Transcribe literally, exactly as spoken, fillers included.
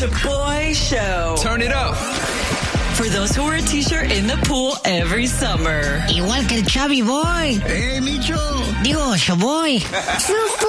Chaboy Show. Turn it up. For those who wear a t-shirt in the pool every summer. Igual que el Chubby Boy. ¡Eh, Micho! Digo, Chaboy.